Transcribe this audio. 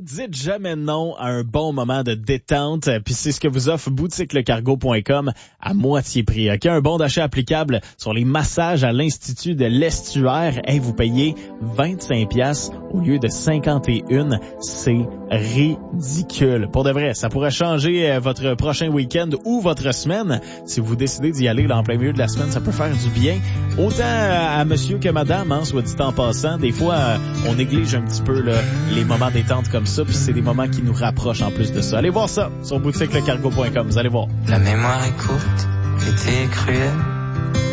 Dites jamais non à un bon moment de détente, puis c'est ce que vous offre boutiquelecargo.com à moitié prix. OK, un bon d'achat applicable sur les massages à l'Institut de l'Estuaire. Hey, vous payez 25$ au lieu de 51$. C'est ridicule. Pour de vrai, ça pourrait changer votre prochain week-end ou votre semaine. Si vous décidez d'y aller là, en plein milieu de la semaine, ça peut faire du bien. Autant à monsieur que madame, hein, soit dit en passant. Des fois, on néglige un petit peu là, les moments détente comme ça, puis c'est des moments qui nous rapprochent en plus de ça. Allez voir ça sur boutiquelecargo.com, vous allez voir. La mémoire est courte, l'été est cruel.